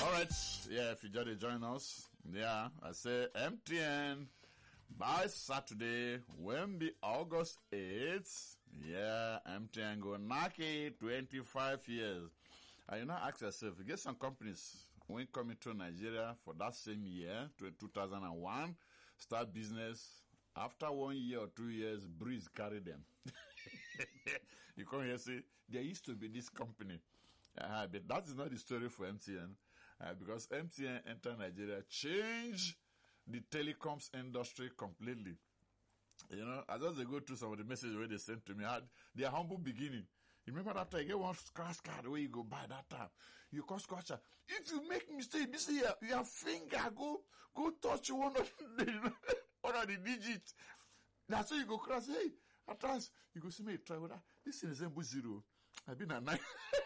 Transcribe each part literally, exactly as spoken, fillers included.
All right, yeah, if you just join us, yeah, I say M T N by Saturday, when be August eighth, yeah, M T N go knock it twenty-five years. And you know, ask yourself, you get some companies when coming to Nigeria for that same year, two thousand one, start business. After one year or two years, breeze carry them. You come here say, there used to be this company. Uh, but that is not the story for M T N. Uh, because M T N entered Nigeria, changed the telecoms industry completely. You know, as I go through some of the messages where they sent to me, had their humble beginning. You remember that time, you get one scratch card where you go buy that time. You call scratcher. If you make mistake, this year, your finger go, go touch one of the, one of the digits. That's why you go crash. Hey, at last, you go see me try with that. This is resemble zero. I've been a nine.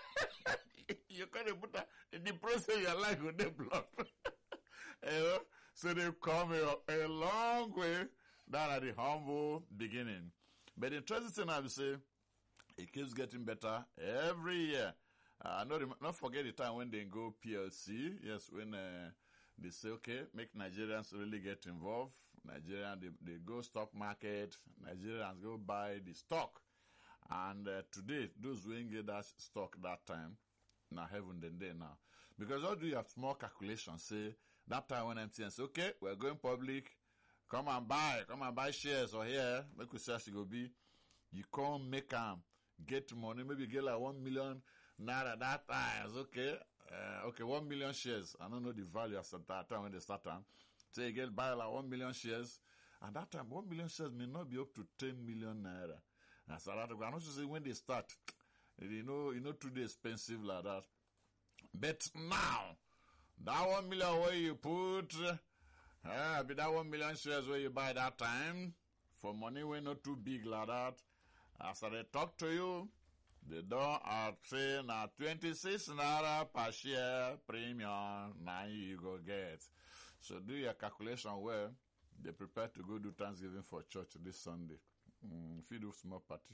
You can't put that in the process of your life with the block. You know? So they've come a, a long way. That are the humble beginning. But the interesting thing I will say, it keeps getting better every year. Uh, not, not forget the time when they go P L C. Yes, when uh, they say, okay, make Nigerians really get involved. Nigerians, they, they go stock market. Nigerians go buy the stock. And uh, today, those who ain't get that stock that time, now heaven than day now. Because all do you have small calculations, say, that time when M T N say, okay, we're going public, come and buy, come and buy shares or here, make we say as it go be, you come make them get money, maybe get like one million naira that time, okay, uh, okay, one million shares, I don't know the value at that time when they start time, so you get buy like one million shares, and that time, one million shares may not be up to ten million naira. And so that, I'm not sure say when they start, you know, you know, too expensive like that. But now, that one million where you put, uh, be that one million shares where you buy that time, for money when not too big like that. As I talk to you, the door are saying now twenty-six naira per share premium, now you go get. So do your calculation well. They prepare to go do Thanksgiving for church this Sunday. Mm, if you do small party.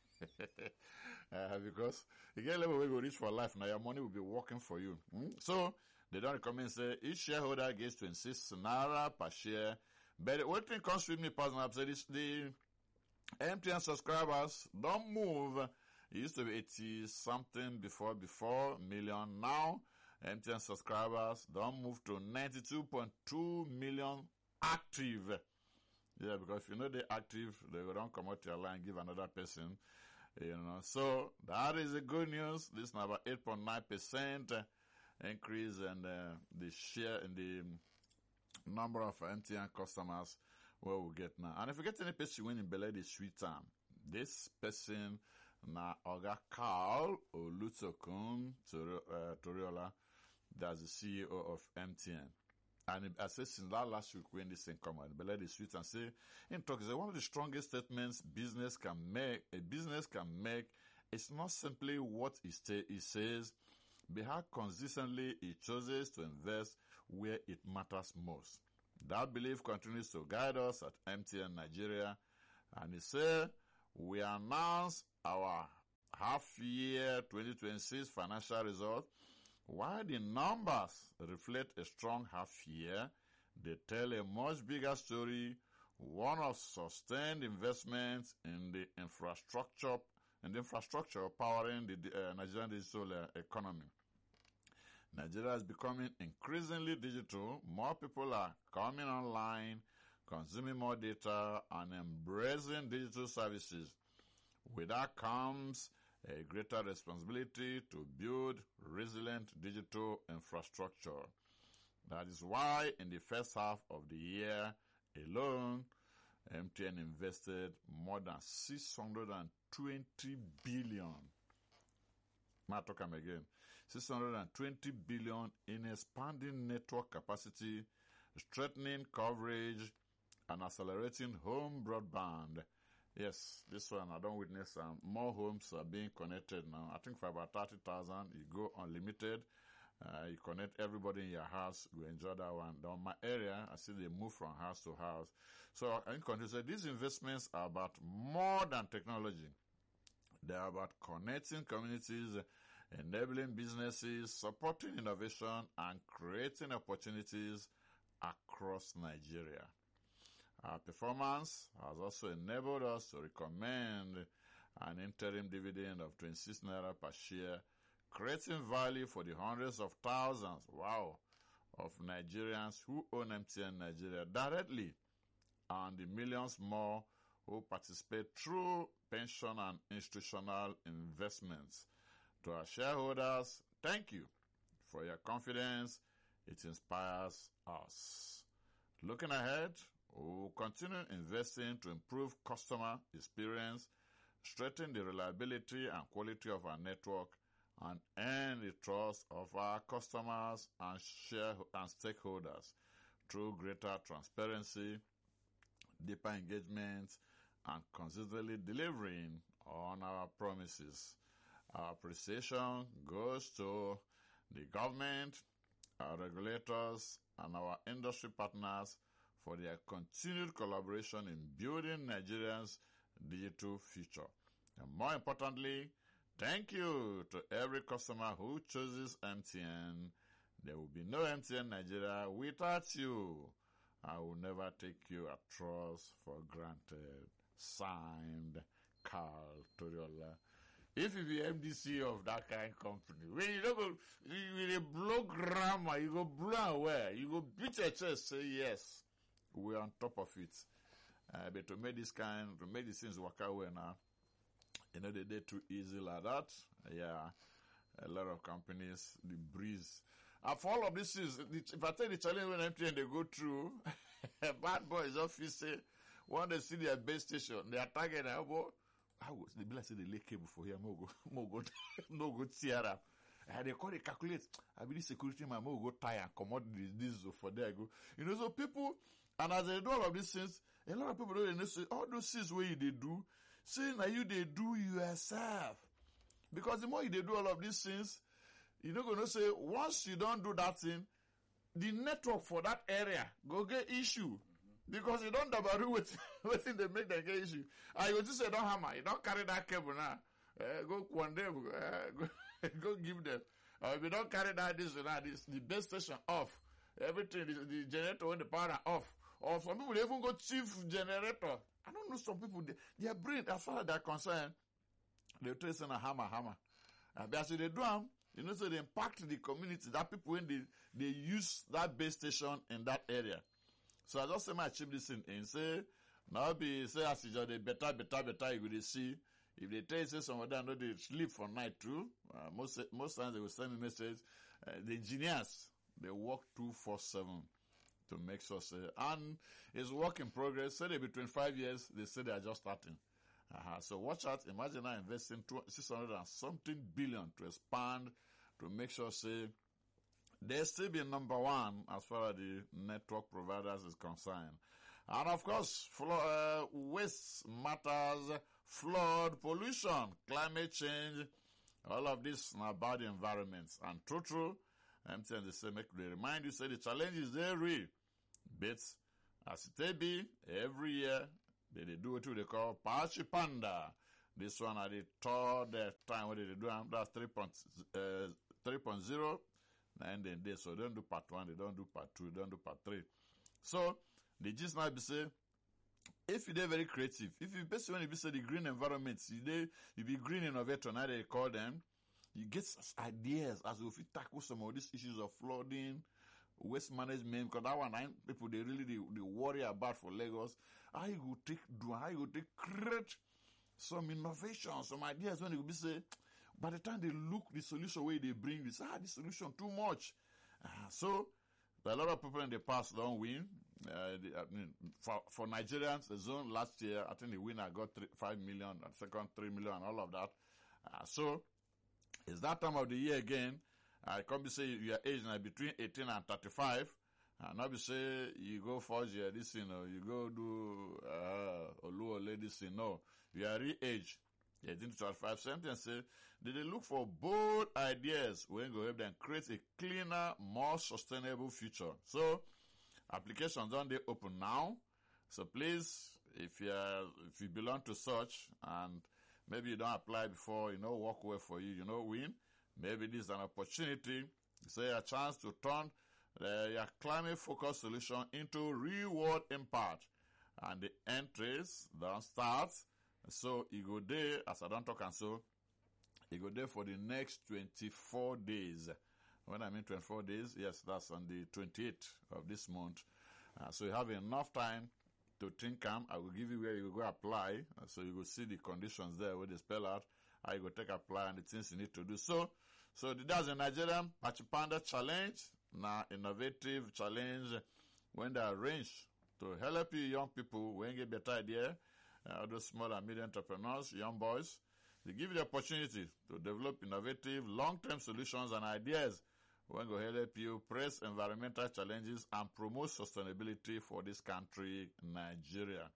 uh, because you get a level where you reach for life now, your money will be working for you. Mm? So they don't recommend say each shareholder gets twenty-six naira per share. But one thing comes with me personally, I've said this, the M T N subscribers don't move. It used to be eighty something before before million. Now M T N subscribers don't move to ninety-two point two million active. Yeah, because if you know they're active, they will don't come out to your line and give another person. You know, so that is the good news. This is about eight point nine percent increase in uh, the share in the number of M T N customers where we get now. And if you get any person winning below the sweet time, this person na Oga Carl Olutokun Toriola, that's the C E O of M T N. And I said since that last week when this thing come out, but let the sweet and say, in talk, is one of the strongest statements business can make, a business can make. It's not simply what it, say, it says, but how consistently it chooses to invest where it matters most. That belief continues to guide us at M T N Nigeria. And he said, we announce our half year twenty twenty-six financial result. While the numbers reflect a strong half year, they tell a much bigger story, one of sustained investments in the infrastructure, in the infrastructure powering the uh, Nigerian digital uh, economy. Nigeria is becoming increasingly digital. More people are coming online, consuming more data, and embracing digital services. With that comes a greater responsibility to build resilient digital infrastructure. That is why in the first half of the year alone, M T N invested more than six hundred twenty billion. Now talk again. six hundred twenty billion in expanding network capacity, strengthening coverage, and accelerating home broadband. Yes, this one I don't witness. Um, more homes are being connected now. I think for about thirty thousand, you go unlimited. Uh, you connect everybody in your house. We enjoy that one. Down my area, I see they move from house to house. So I can say these investments are about more than technology. They are about connecting communities enabling businesses, supporting innovation, and creating opportunities across Nigeria. Our performance has also enabled us to recommend an interim dividend of twenty-six naira per share, creating value for the hundreds of thousands, wow, of Nigerians who own M T N Nigeria directly, and the millions more who participate through pension and institutional investments. To our shareholders, thank you for your confidence. It inspires us. Looking ahead, we will continue investing to improve customer experience, strengthen the reliability and quality of our network, and earn the trust of our customers and share and stakeholders through greater transparency, deeper engagement, and consistently delivering on our promises. Our appreciation goes to the government, our regulators, and our industry partners for their continued collaboration in building Nigeria's digital future. And more importantly, thank you to every customer who chooses M T N. There will be no M T N Nigeria without you. I will never take your trust for granted. Signed, Carl Toriola. If you be M D C of that kind of company, when you don't go, you will blow grammar, you go blow away, you go beat your chest, say yes, we're on top of it. Uh, but to make this kind, to make these things work out well now, you know, they did too easy like that. Yeah, a lot of companies, the breeze. And for all of this is, if I tell the challenge when M T N they go through, bad boys office say, when they see their base station, they are targeting, oh, how was the bill? I said they lay cable for here, mo go, mo go, no go tear up. And they call it calculate. I believe security man mo go tie and commodity this for there go. You know, so people, and as they do all of these things, a lot of people don't know say all those things where they do, say now you they do yourself. Because the more you they do all of these things, you're not gonna say once you don't do that thing, the network for that area go get issue. Because you don't double with waiting they make them get issue. And you just say don't hammer, you don't carry that cable now. Uh, go one day, uh, go, go give them. Or if you don't carry that this or that, this the base station off. Everything the, the generator when the power off. Or some people they even go chief generator. I don't know some people they, their brain as far as they're concerned, they're tracing a hammer, hammer. And as they do them, you know, so they impact the community, that people when they, they use that base station in that area. So I just say my chip this in and say, now be say as you just better, better, better you will see. If they tell you say some of them know they sleep for night too, uh, most most times they will send me message. Uh, the engineers they work two four seven to make sure say, and it's work in progress. Say they between five years, they say they are just starting. Uh-huh. So watch out. Imagine I investing six hundred and something billion to expand to make sure say. They still be number one as far as the network providers is concerned. And of course, flo- uh, waste matters, flood, pollution, climate change, all of this are about the environment. And true, true, M T N they say, make they remind you, say the challenge is very real. But as it be, every year, they, they do what they call Pachi Panda. This one at the third time what they do, that's three point oh. And then they so they don't do part one, they don't do part two, they don't do part three. So the gist now be say, if you are very creative, if you basically when you be say the green environments, you they you be green innovator, now they call them, you get ideas as if you tackle some of these issues of flooding, waste management, because that one I, people they really they, they worry about for Lagos. How you go take do how you go take create some innovation, some ideas when you be say. By the time they look the solution where they bring this, ah, the solution too much. Uh, so, a lot of people in the past don't win. Uh, the, I mean, for, for Nigerians, the zone last year, I think the winner got three, five million, and second three million, and all of that. Uh, so, it's that time of the year again. I uh, come to say your age now between eighteen and thirty-five. And uh, not be say you go first year, this, you know, you go do, uh, Olu Ole, this, you know, you are re-age. eighteen to twenty-five, something say, did they look for bold ideas when go help them create a cleaner, more sustainable future? So, applications don't they open now? So please, if you are, if you belong to such and maybe you don't apply before, you know, work well for you, you know, win, maybe this is an opportunity, say a chance to turn uh, your climate-focused solution into real-world impact. And the entries don't start. So you go there, as I don't talk and so, you go there for the next twenty-four days. When I mean twenty-four days, yes, that's on the twenty-eighth of this month. Uh, so you have enough time to think. Um, I will give you where you go apply. Uh, so you will see the conditions there where they spell out how you go take apply and the things you need to do. So, so that's the Nigerian Pachipanda Challenge. Now, innovative challenge when they arrange to help you young people when you get better idea, uh, those small and medium entrepreneurs, young boys, they give you the opportunity to develop innovative long-term solutions and ideas when go help you press environmental challenges and promote sustainability for this country, Nigeria.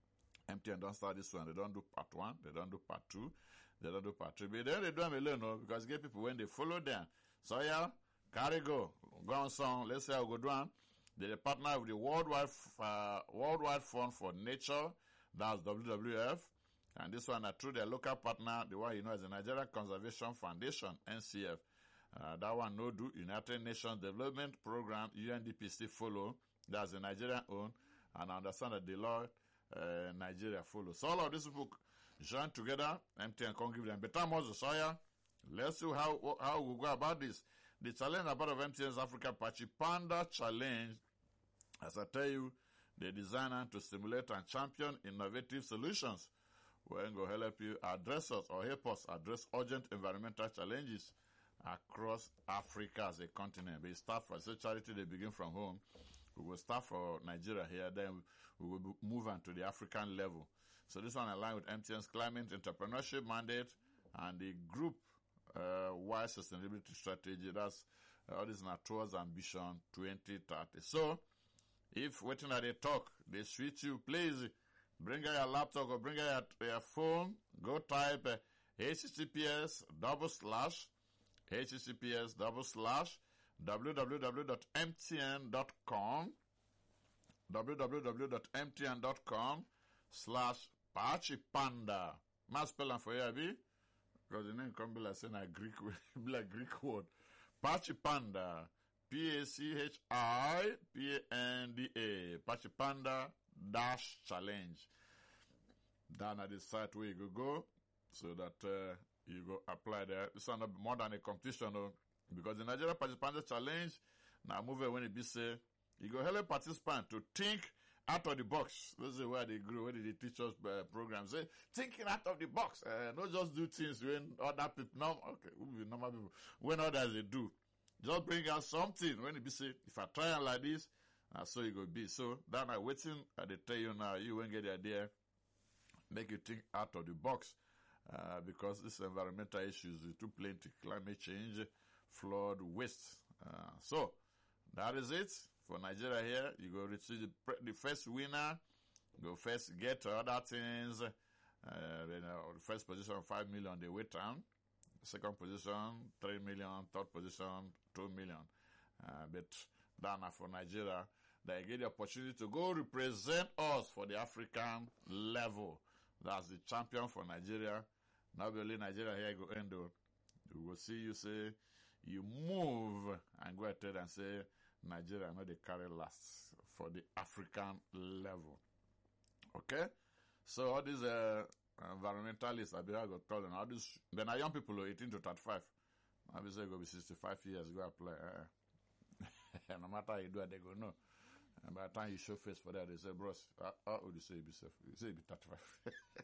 M T N don't start this one. They don't do part one. They don't do part two. They don't do part three. But then they do them alone, no, because get people when they follow them. So yeah, carry go. Go on song. Let's say I'll go down. They're a partner with the Worldwide uh, Worldwide Fund for Nature, that's W W F, and this one are through their local partner, the one you know as the Nigerian Conservation Foundation, N C F. Uh, that one no do United Nations Development Program, U N D P still follow. That's the Nigerian own, and I understand that the law uh, Nigeria follow. So all of these people join together. M T N can give them better more soya. Let's see how how we go about this. The challenge about of M T N's Africa Pachipanda Challenge. As I tell you, they designed to stimulate and champion innovative solutions. We're going to help you address us or help us address urgent environmental challenges across Africa as a continent. We start for say charity, they begin from home. We will start for Nigeria here, then we will move on to the African level. So this one aligns with M T N's climate entrepreneurship mandate and the group uh, wide sustainability strategy. That's uh, all this is towards ambition twenty thirty. So, if waiting at a talk, they switch you, please bring out your laptop or bring out your, your phone, go type uh, H T T P S double slash, H T T P S double slash, w w w dot m t n dot com, w w w dot m t n dot com slash Pachipanda. Ma spell for you, Abi? Because the name can be like saying a Greek, be like Greek word. Pachipanda. P A C H I P A N D A. Pachipanda dash challenge. Down at the site where you go, go so that uh, you go apply there. It's not more than a competition, though, because the Nigeria Pachipanda Challenge, now move when it be say, you go help a participant to think out of the box. This is where they grew, where they teach us uh, programs. Say, thinking out of the box. Uh, not just do things when other people, no, okay, normal people, when others they do. Just bring out something. When it be say, if I try it like this, uh, so it go be. So, that I'm waiting, uh, they tell you now, you won't get the idea, make you think out of the box. Uh, because this environmental issues is too plenty. Climate change, flood, waste. Uh, so, that is it for Nigeria here. You go receive the, pre- the first winner. Go first get other things. Uh, then, uh, the first position, five million, they wait down. Second position, three million. Third position, two million. Uh, but down for Nigeria, they get the opportunity to go represent us for the African level. That's the champion for Nigeria. Not only Nigeria here go end though. We will see you say, you move and go ahead and say, Nigeria not the carry last for the African level. Okay? So all these uh, environmentalists, I be I go tell them, all these, then are young people, eighteen to thirty-five. I be say go be sixty-five years, go apply. Uh, no matter how you do it, they go no. And by the time you show face for that, they say, bros, how, how would you say you be safe? You say you be thirty-five.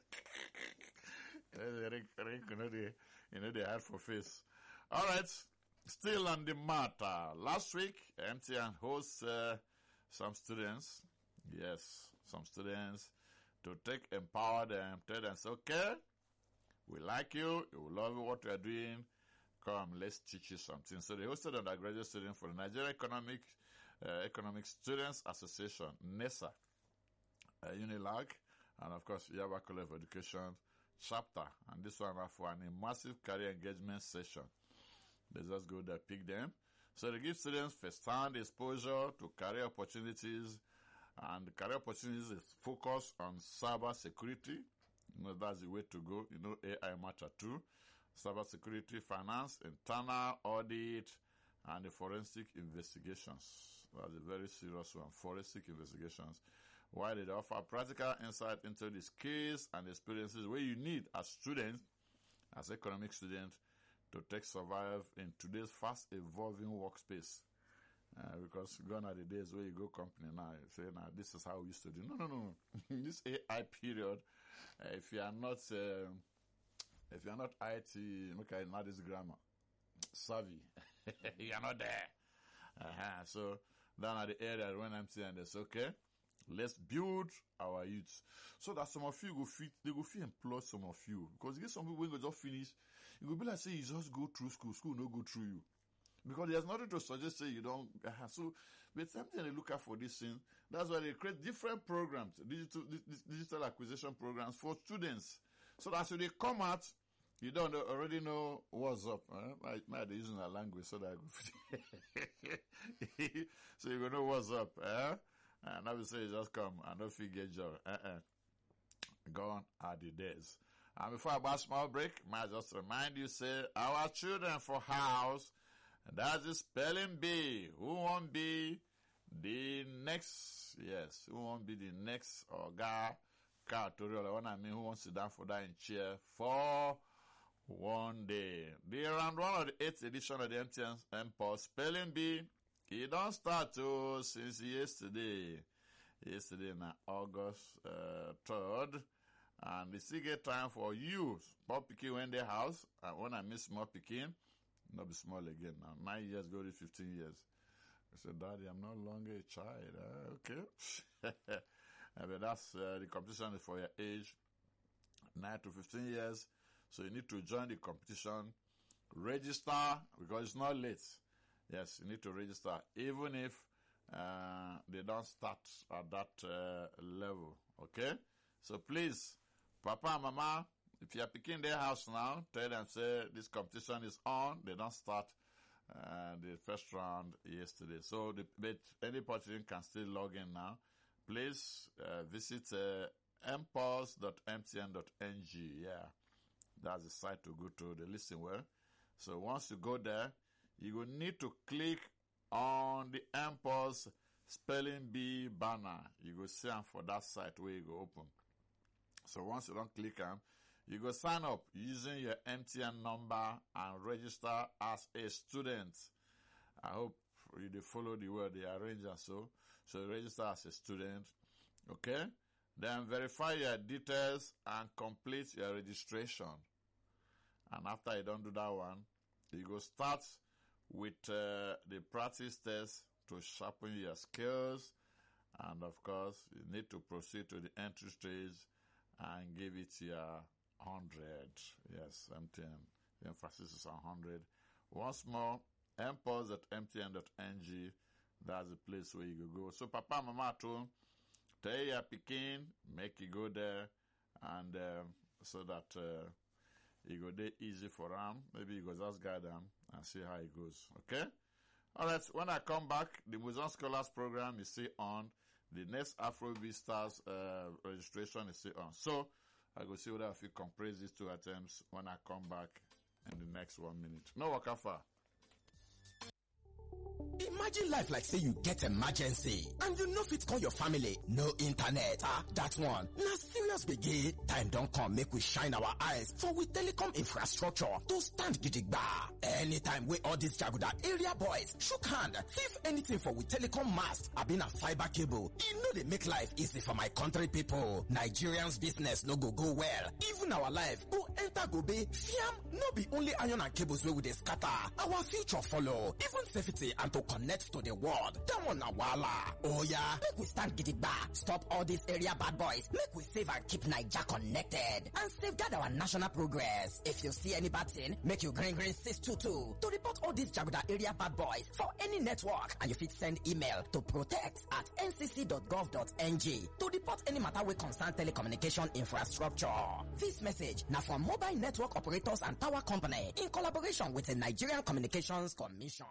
You know, they, you know, they hide for face. All right. Still on the matter. Last week, M T N hosts uh, some students. Yes, some students to take empower them, tell them, okay, we like you, we love what you are doing. Come, let's teach you something. So they hosted an undergraduate student for the Nigeria Economic uh, Economic Students Association, NESA, uh, UNILAG, and of course, Yaba College of Education chapter. And this one for an immersive career engagement session. They just go there, pick them. So they give students first-hand exposure to career opportunities, and the career opportunities is focused on cyber security. You know, that's the way to go. You know, A I matter too. cybersecurity, finance, internal audit, and the forensic investigations. That's a very serious one, forensic investigations. While they offer practical insight into the skills and experiences where you need as students, as economic students, to take survive in today's fast evolving workspace. Uh, because gone are the days where you go company now, you say, now this is how we used to do. No, no, no. This A I period, uh, if you are not, uh, if you are not I T, okay, not this grammar, savvy, you are not there. Uh-huh. So down at the area when I'm saying this, okay, let's build our youths. So that some of you go fit, they go fit employ some of you. Because you get some people when you just finish, you go be like say you just go through school, school no go through you. Because there's nothing to suggest say you don't. Uh, so, but something they look at for this thing. That's why they create different programs, digital digital acquisition programs for students. So that when they come out, you don't already know what's up. Huh? I might be using a language so that I go. So you know what's up. Eh? And I will say just come and don't forget your uh-uh. Gone are the days. And before I buy a small break, might just remind you, say, our children for house. And that's the spelling bee. Who won't be the next, yes, who won't be the next or guy, cartorial, what I mean, who wants to sit down for that in chair for one day. The round one of the eighth edition of the M T N M-Pulse spelling bee, it don't start to since yesterday. Yesterday na August uh, third. And the still get time for you, small pikin when they house, and when I miss small pikin, not be small again now. Nine years go to fifteen years. I said, Daddy, I'm no longer a child. Uh, okay. But that's uh, the competition is for your age, nine to fifteen years. So you need to join the competition, register because it's not late. Yes, you need to register even if uh, they don't start at that uh, level. Okay. So please, Papa and Mama, if you are picking their house now, tell them, say, this competition is on. They don't start uh, the first round yesterday. So, the, but any participant can still log in now. Please uh, visit uh, m pulse dot m t n dot n g. Yeah, that's the site to go to, the listen well. So, once you go there, you will need to click on the M-Pulse spelling bee banner. You go see them for that site where you go open. So, once you don't click them, you go sign up using your M T N number and register as a student. I hope you follow the word they arrange and so. So you register as a student. Okay? Then verify your details and complete your registration. And after you don't do that one, you go start with uh, the practice test to sharpen your skills. And of course, you need to proceed to the entry stage and give it your hundred. Yes, M T N. The emphasis is on hundred. Once more, m pulse dot m t n dot n g. That's the place where you go. So, Papa, Mama, too, tell your Peking, make you go there, and uh, so that uh, you go there easy for them. Maybe you go just guide them and see how it goes. Okay? All right. When I come back, the Museum Scholars Program is still on. The next Afrobeat Stars uh, registration is still on. So, I go see whether I feel compress these two attempts when I come back in the next one minute. No work far. Imagine life like say you get emergency and you no fit call your family, no internet. Ah, that one. Na serious gbege. Time don come make we shine our eyes for we telecom infrastructure to stand gidigba. Anytime we all these Jaguda area boys shook hand, thief anything for we telecom mast, abi na fiber cable. E no dey make life easy for my country people. Nigerians business no go go well. Even our life go enter go be fiam. No be only iron and cables wey we dey scatter. Our future follow. Even safety and to connect to the world. That one na wala. Oh yeah, make we stand gidigba. Stop all these area bad boys. Make we save and keep Naija connected and safeguard our national progress. If you see any bad thing, make you green green six two two to report all these Jaguda area bad boys for any network, and you fit send email to protect at n c c dot gov dot n g to report any matter wey concern telecommunication infrastructure. This message na from Mobile Network Operators and Tower Company in collaboration with the Nigerian Communications Commission.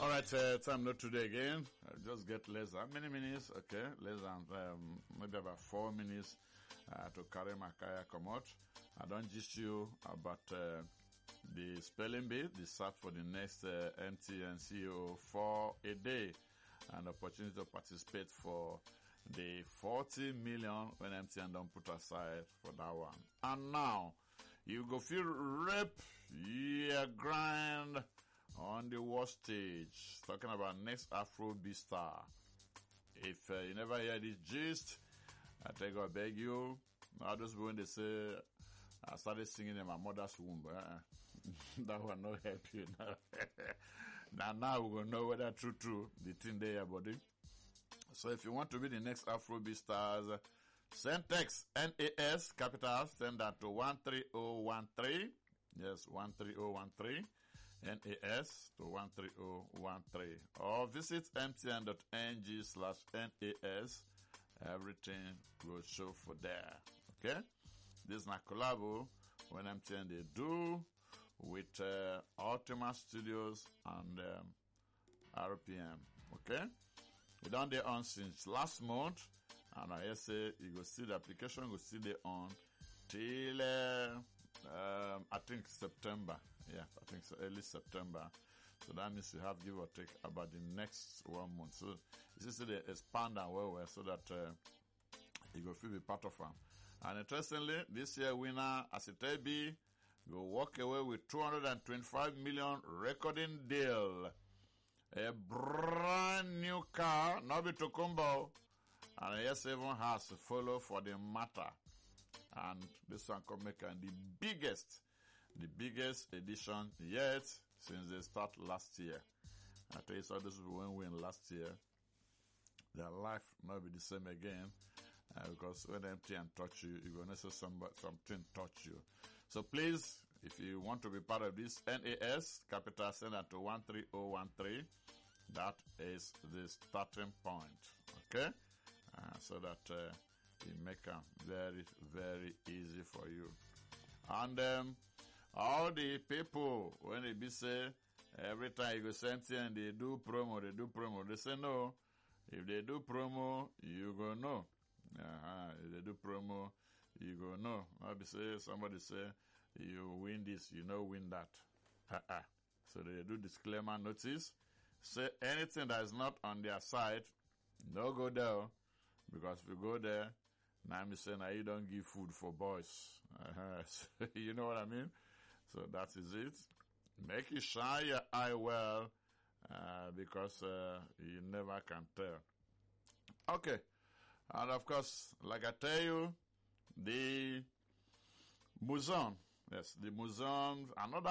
All right, uh, time not today again. I'll just get less than, how many minutes? Okay, less than um, maybe about four minutes uh, to carry my kaya come out. I don't gist you about uh, the spelling bee, the search for the next uh, M T N C E O for a day, and opportunity to participate for the forty million when M T N don't put aside for that one. And now, you go feel rip, yeah, grind on the war stage. Talking about next Afrobeat star. If uh, you never hear this gist, I tell you, I beg you. I just when they say I started singing in my mother's womb. Uh, that will not help you now. now, now we're gonna know whether true, true the thing there, buddy. So if you want to be the next Afrobeat stars, send text N A S capital, send that to one three zero one three. Yes, one three zero one three. N A S to one three zero one three. Or visit mtn.ng slash NAS. Everything will show for there. Okay? This is my collabo when M T N they do with uh, Ultima Studios and um, R P M. Okay? We done there on since last month, and I say you go see the application go see there on till uh, um, I think September. Yeah, I think so, early September. So that means you have give or take about the next one month. So you see they expand and well well so that uh, you go feel be part of them. And interestingly, this year winner as it may be will walk away with two hundred twenty-five million recording deal. A brand new car, not be Tokumbo, and a yes even has to follow for the matter. And this one can make the biggest, the biggest edition yet since they start last year. I tell you, so this is when we win last year. Their life not be the same again, uh, because when M T N touch you, you're gonna say somebody, something touch you. So please, if you want to be part of this N A S, capital send that to one three zero one three. That is the starting point. Okay? Uh, so that uh, it make it very, very easy for you. And um, all the people, when they be say, every time you go send and they do promo, they do promo, they say no. If they do promo, you go no. Uh-huh. If they do promo, you go no. Maybe say, somebody say, you win this, you know win that. Uh-uh. So they do disclaimer notice. Say anything that is not on their side, no go there. Because if you go there, now I'm saying now you don't give food for boys. Uh-huh. So, you know what I mean? So that is it. Make you shine your eye well, uh, because uh, you never can tell. Okay. And of course, like I tell you, the museum, yes, the museum, another